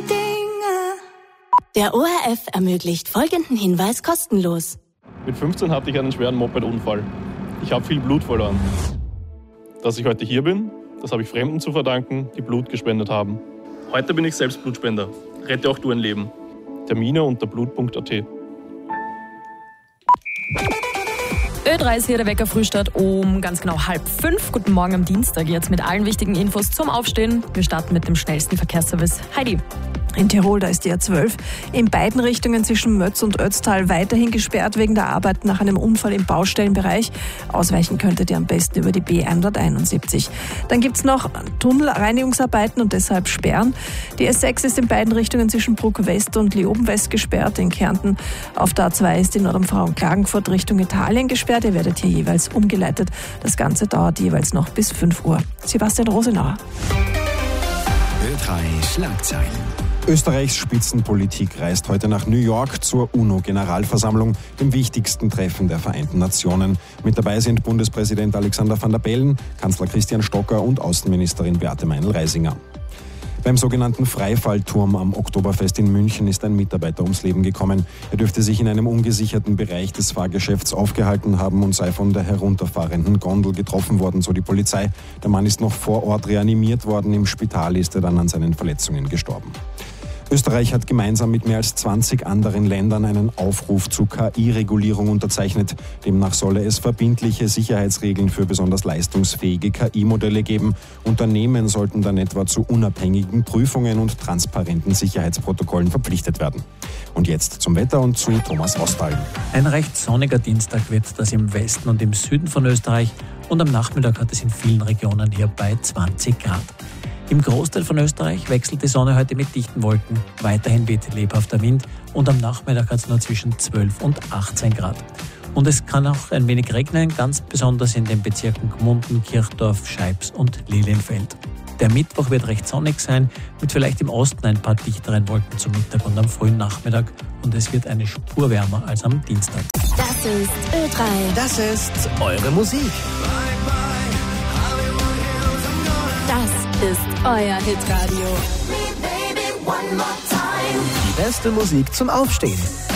Der ORF ermöglicht folgenden Hinweis kostenlos. Mit 15 hatte ich einen schweren Moped-Unfall. Ich habe viel Blut verloren. Dass ich heute hier bin, das habe ich Fremden zu verdanken, die Blut gespendet haben. Heute bin ich selbst Blutspender. Rette auch du ein Leben. Termine unter blut.at. Ö3 ist hier der Wecker Frühstart um ganz genau 4:30. Guten Morgen am Dienstag, jetzt mit allen wichtigen Infos zum Aufstehen. Wir starten mit dem schnellsten Verkehrsservice. Heidi. In Tirol, da ist die A12 in beiden Richtungen zwischen Mötz und Ötztal weiterhin gesperrt wegen der Arbeit nach einem Unfall im Baustellenbereich. Ausweichen könntet ihr am besten über die B171. Dann gibt's noch Tunnelreinigungsarbeiten und deshalb Sperren. Die S6 ist in beiden Richtungen zwischen Bruck West und Leoben West gesperrt. In Kärnten auf der A2 ist die Nordumfahrung-Klagenfurt Richtung Italien gesperrt. Ihr werdet hier jeweils umgeleitet. Das Ganze dauert jeweils noch bis 5 Uhr. Sebastian Rosenauer. Ö3 Schlagzeilen. Österreichs Spitzenpolitik reist heute nach New York zur UNO-Generalversammlung, dem wichtigsten Treffen der Vereinten Nationen. Mit dabei sind Bundespräsident Alexander Van der Bellen, Kanzler Christian Stocker und Außenministerin Beate Meinl-Reisinger. Beim sogenannten Freifallturm am Oktoberfest in München ist ein Mitarbeiter ums Leben gekommen. Er dürfte sich in einem ungesicherten Bereich des Fahrgeschäfts aufgehalten haben und sei von der herunterfahrenden Gondel getroffen worden, so die Polizei. Der Mann ist noch vor Ort reanimiert worden. Im Spital ist er dann an seinen Verletzungen gestorben. Österreich hat gemeinsam mit mehr als 20 anderen Ländern einen Aufruf zu KI-Regulierung unterzeichnet. Demnach solle es verbindliche Sicherheitsregeln für besonders leistungsfähige KI-Modelle geben. Unternehmen sollten dann etwa zu unabhängigen Prüfungen und transparenten Sicherheitsprotokollen verpflichtet werden. Und jetzt zum Wetter und zu Thomas Rostal. Ein recht sonniger Dienstag wird das im Westen und im Süden von Österreich und am Nachmittag hat es in vielen Regionen hier bei 20 Grad. Im Großteil von Österreich wechselt die Sonne heute mit dichten Wolken. Weiterhin weht lebhafter Wind und am Nachmittag hat es nur zwischen 12 und 18 Grad. Und es kann auch ein wenig regnen, ganz besonders in den Bezirken Gmunden, Kirchdorf, Scheibs und Lilienfeld. Der Mittwoch wird recht sonnig sein, mit vielleicht im Osten ein paar dichteren Wolken zum Mittag und am frühen Nachmittag. Und es wird eine Spur wärmer als am Dienstag. Das ist Ö3. Das ist eure Musik. Das ist euer Hitradio. Die beste Musik zum Aufstehen.